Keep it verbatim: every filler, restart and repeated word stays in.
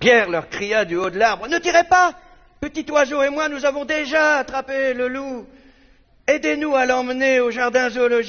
Pierre leur cria du haut de l'arbre, « Ne tirez pas! Petit oiseau et moi, nous avons déjà attrapé le loup. Aidez-nous à l'emmener au jardin zoologique. »